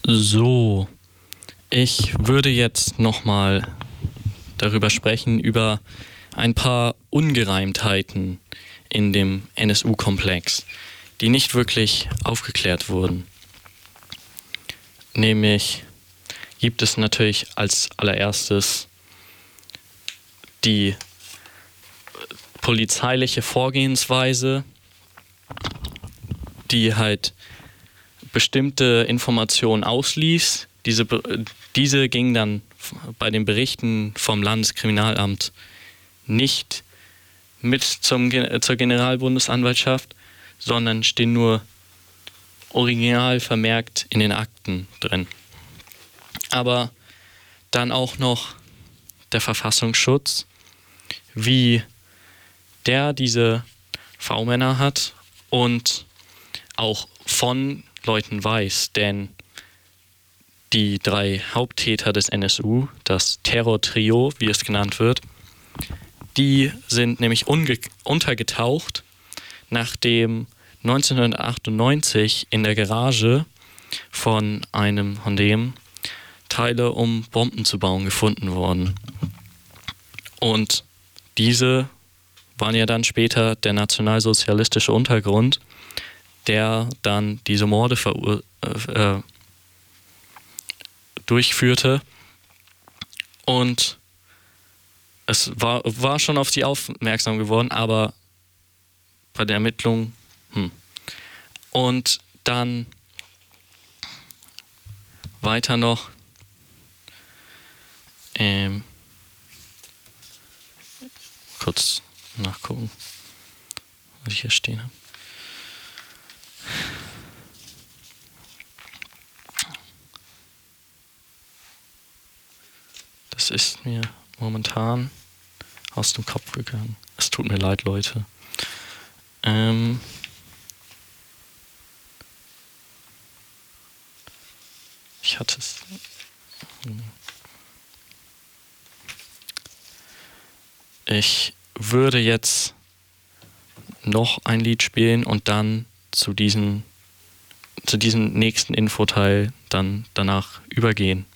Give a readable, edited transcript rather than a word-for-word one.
So, ich würde jetzt nochmal darüber sprechen, über ein paar Ungereimtheiten in dem NSU-Komplex, die nicht wirklich aufgeklärt wurden. Nämlich gibt es natürlich als allererstes die polizeiliche Vorgehensweise, die halt bestimmte Informationen ausließ. Diese gingen dann bei den Berichten vom Landeskriminalamt nicht mit zur Generalbundesanwaltschaft, sondern stehen nur original vermerkt in den Akten drin. Aber dann auch noch der Verfassungsschutz, wie der diese V-Männer hat und auch von Leuten weiß, denn die 3 Haupttäter des NSU, das Terror-Trio, wie es genannt wird, die sind nämlich untergetaucht, nachdem 1998 in der Garage von dem Teile, um Bomben zu bauen, gefunden wurden. Und diese waren ja dann später der nationalsozialistische Untergrund, der dann diese Morde durchführte. Und es war schon auf sie aufmerksam geworden, aber bei den Ermittlungen Und dann weiter noch kurz nachgucken, was ich hier stehen habe. Das ist mir momentan aus dem Kopf gegangen. Es tut mir leid, Leute. Ich hatte es. Ich würde jetzt noch ein Lied spielen und dann zu diesem nächsten Infoteil dann danach übergehen.